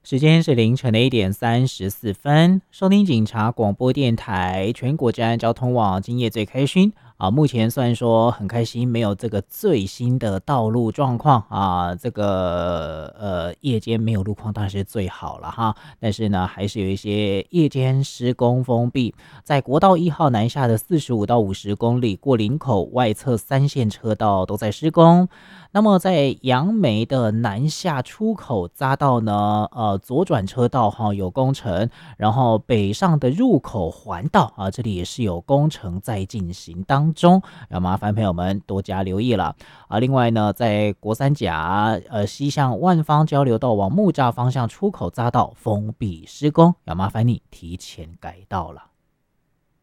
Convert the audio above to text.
时间是凌晨的1点34分，收听警察广播电台全国治安交通网，今夜最开心啊！目前虽然说很开心，没有这个最新的道路状况啊，这个夜间没有路况当然是最好了哈。但是呢，还是有一些夜间施工封闭，在国道1号南下的45到50公里过林口外侧3线车道都在施工。那么在杨梅的南下出口匝道呢，左转车道有工程，然后北上的入口环道啊，这里也是有工程在进行当中，要麻烦朋友们多加留意了啊。另外呢，在国三甲西向万方交流道往木栅方向出口匝道封闭施工，要麻烦你提前改道了。